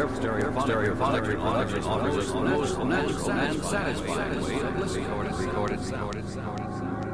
Stereophonic reproduction offers us the most natural and satisfying way of listening. Recorded.